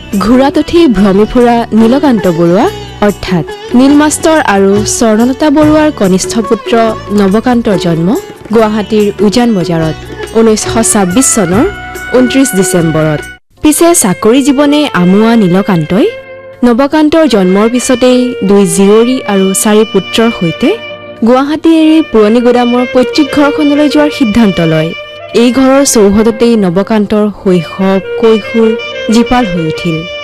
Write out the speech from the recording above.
ঘোঁৰাত উঠি ভ্ৰমি ফুৰা নীলকান্ত বৰুৱা অৰ্থাৎ নীল মাষ্টৰ আৰু স্বৰ্ণলতা বৰুৱাৰ কনিষ্ঠ পুত্ৰ নৱকান্তৰ জন্ম গুৱাহাটীৰ উজান বজাৰত 1926 চনৰ 29 ডিচেম্বৰত। পিছে চাকৰি জীৱনে আমোৱা নীলকান্তই নৱকান্তৰ জন্মৰ পিছতেই 2 জীয়ৰী আৰু 4 পুত্ৰৰ সৈতে গুৱাহাটী এৰি পুৰণি গুদামৰ পৈতৃক ঘৰখনলৈ যোৱাৰ সিদ্ধান্ত লয়। এই ঘৰৰ চৌহদতেই নৱকান্তৰ শৈশৱ কৈশোৰ জীপাল হৈ উঠিল।